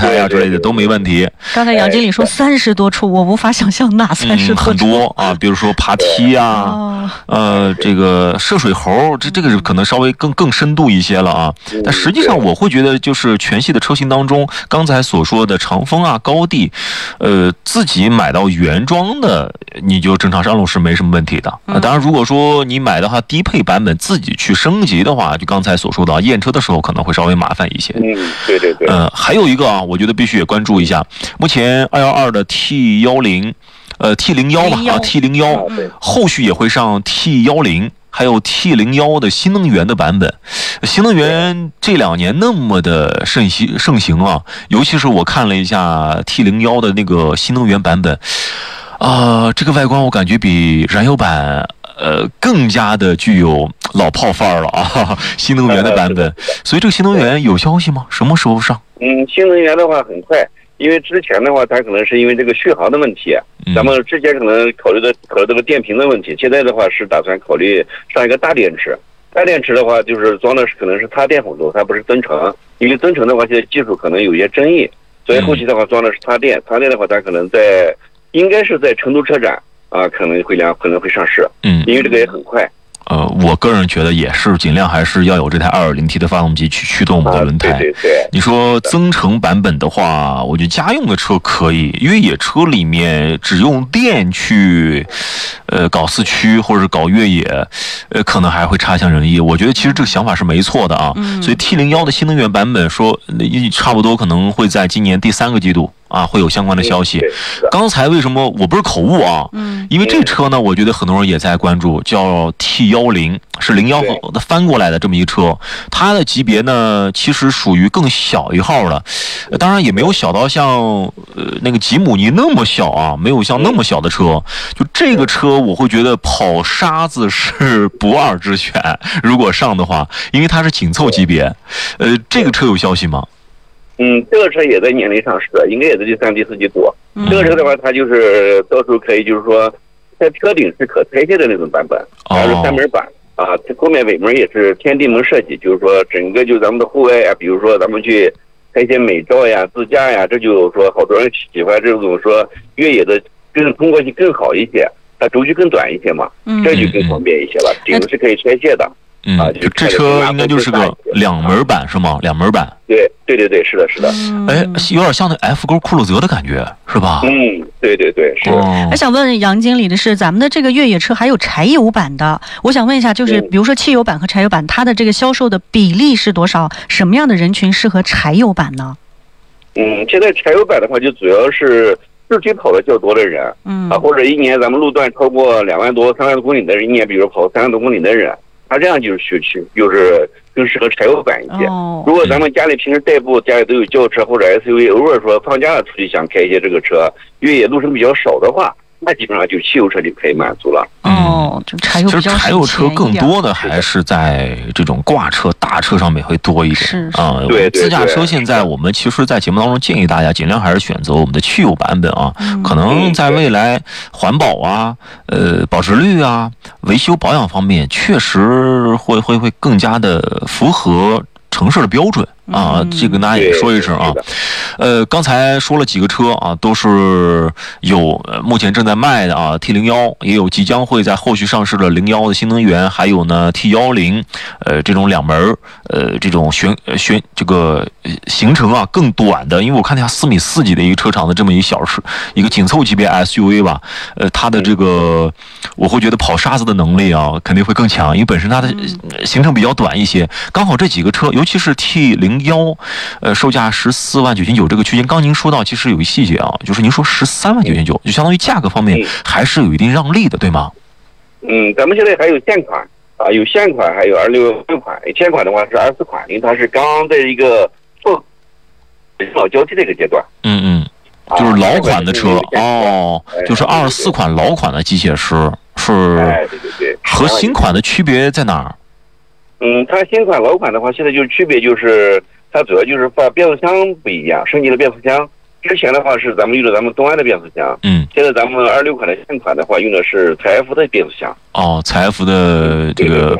胎啊之类的都没问题。 刚才杨经理说30多处，我无法想象哪30多处。 很多啊，比如说爬梯啊，这个涉水猴，这个可能稍微更深度一些了啊。但实际上我会觉得，就是全系的车型当中，刚才所说的长风啊、高地，自己买到原装的，你就正常上路是没什么问题的。当然，如果说你买的话低配版本自己去升级的话，就刚才所说的验车的时候可能会稍微麻烦一些。 对对对。 还有一个啊，我觉得必须也关注一下，目前212的 T10，T01吧啊 T01，后续也会上 T10。还有 T01的新能源的版本，新能源这2年那么的盛行啊，尤其是我看了一下 T01的那个新能源版本，这个外观我感觉比燃油版更加的具有老炮范儿了啊，新能源的版本。所以这个新能源有消息吗？什么时候上？ 新能源的话很快。因为之前的话，它可能是因为这个续航的问题，咱们之前可能考虑这个电瓶的问题，现在的话是打算考虑上一个大电池。大电池的话，就是装的可能是插电辅助，它不是增程，因为增程的话，现在技术可能有些争议，所以后期的话装的是插电。插电的话，它可能应该是在成都车展啊，可能会上市。因为这个也很快。 我个人觉得也是，尽量还是要有这台 2.0T 的发动机去驱动我们的轮胎。 对。 你说增程版本的话，我觉得家用的车可以，越野车里面只用电去，搞四驱或者是搞越野，可能还会差强人意。我觉得其实这个想法是没错的啊。所以 T01的新能源版本说，差不多可能会在今年第3个季度。会有相关的消息。刚才为什么我不是口误啊？因为这车呢，我觉得很多人也在关注，叫 T10，是01翻过来的这么一车。它的级别呢，其实属于更小一号了，当然也没有小到像那个吉姆尼那么小啊，没有像那么小的车。就这个车，我会觉得跑沙子是不二之选，如果上的话，因为它是紧凑级别。这个车有消息吗？ 这个车也在年内上市，应该也在第3、第4季度。这个车的话，它就是到时候可以，就是说，在车顶是可拆卸的那种版本，它是3门板啊，后面尾门也是天地门设计，就是说整个就咱们的户外啊，比如说咱们去拍一些美照呀、自驾呀，这就说好多人喜欢这种说越野的更通过性更好一些，它轴距更短一些嘛，这就更方便一些了。顶是可以拆卸的。 就这车应该就是个2门版是吗？2门版。 对，是的。 有点像那 F 勾酷路泽的感觉，是吧？ 对，是。 还想问杨经理的是，咱们的这个越野车还有柴油版的，我想问一下，就是比如说汽油版和柴油版，它的这个销售的比例是多少？什么样的人群适合柴油版呢？ 现在柴油版的话，就主要是市区跑的较多的人，或者一年咱们路段超过2万多、3万多公里的人，一年比如跑3万多公里的人。它这样就是更适合柴油版一些。如果咱们家里平时代步，家里都有轿车或者 SUV， 偶尔说放假了出去想开一些这个车，越野路程比较少的话，那基本上就汽油车就可以满足了。 这柴油比较其实柴油车更多的还是在这种挂车、大车上面会多一点啊。 对， 自驾车现在我们其实，在节目当中建议大家尽量还是选择我们的汽油版本啊。可能在未来环保啊、保值率啊、维修保养方面，确实会更加的符合城市的标准啊，这个大家也说一声啊。刚才说了几个车啊，都是有目前正在卖的啊 ，T01 也有即将会在后续上市的01的新能源，还有呢 T10，这种2门这种这个行程啊更短的，因为我看它4.4米级的一个车长的这么一个紧凑级别 SUV 吧，它的这个我会觉得跑沙子的能力啊肯定会更强，因为本身它的行程比较短一些，刚好这几个车，尤其是 T01，售价14.999万这个区间。刚您说到，其实有一细节啊，就是您说13.999万，就相当于价格方面还是有一定让利的，对吗？ 咱们现在还有现款啊，有现款，还有26款。现款的话是24款，因为它是刚在一做老交替的一个阶段。 就是老款的车就是24款老款的机械师是。 对。 和新款的区别在哪儿？ 它新款老款的话，现在就是区别就是它主要就是变速箱不一样，升级了变速箱。之前的话是咱们用的咱们东安的变速箱，现在咱们26款的现款的话用的是采埃孚的变速箱。采埃孚的这个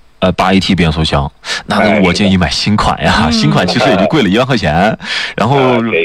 8AT 变速箱，那我建议买新款呀。新款其实也就贵了1万块钱，然后